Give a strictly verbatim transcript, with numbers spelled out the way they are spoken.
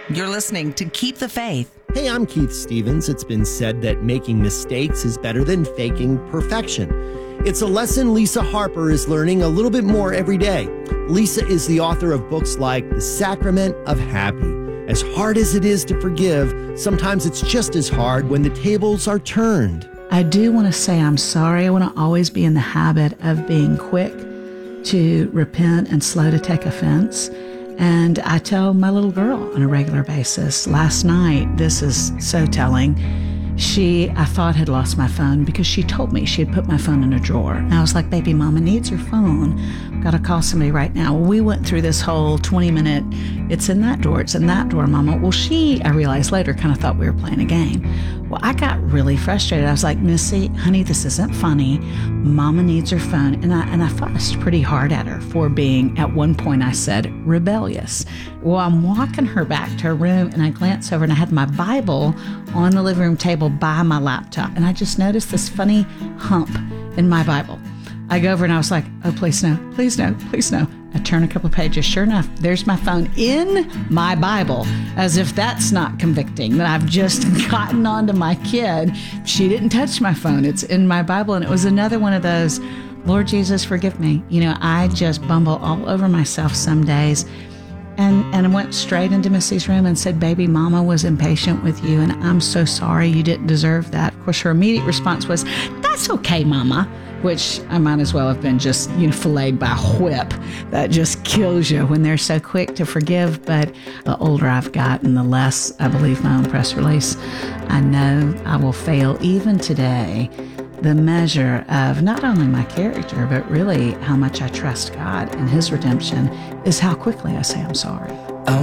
You're listening to Keep the Faith. Hey, I'm Keith Stevens. It's been said that making mistakes is better than faking perfection. It's a lesson Lisa Harper is learning a little bit more every day. Lisa is the author of books like The Sacrament of Happy. As hard as it is to forgive, sometimes it's just as hard when the tables are turned. I do want to say I'm sorry. I want to always be in the habit of being quick to repent and slow to take offense. And I tell my little girl on a regular basis. Last night, this is so telling, she, I thought, had lost my phone because she told me she had put my phone in a drawer. And I was like, baby, mama needs your phone. Got to call somebody right now. Well, we went through this whole twenty minute, it's in that drawer, it's in that drawer, mama. Well, she, I realized later, kind of thought we were playing a game. Well, I got really frustrated. I was like, Missy, honey, this isn't funny. Mama needs her phone. And I, and I fussed pretty hard at her for being, at one point I said, rebellious. Well, I'm walking her back to her room and I glance over and I had my Bible on the living room table by my laptop. And I just noticed this funny hump in my Bible. I go over and I was like, oh, please no, please no, please no. I turn a couple of pages. Sure enough, there's my phone in my Bible, as if that's not convicting, that I've just gotten onto my kid. She didn't touch my phone. It's in my Bible. And it was another one of those, Lord Jesus, forgive me. You know, I just bumble all over myself some days. And, and I went straight into Missy's room and said, baby, mama was impatient with you, and I'm so sorry. You didn't deserve that. Of course, her immediate response was, that's okay, mama, which I might as well have been just, you know, filleted by a whip. That just kills you when they're so quick to forgive. But the older I've gotten, the less I believe my own press release. I know I will fail even today. The measure of not only my character, but really how much I trust God and His redemption is how quickly I say I'm sorry.